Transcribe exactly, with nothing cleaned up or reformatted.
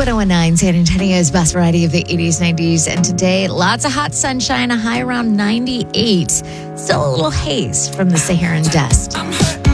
one oh one nine, San Antonio's best variety of the eighties, nineties, and today, lots of hot sunshine, a high around ninety-eight. Still a little haze from the Saharan dust.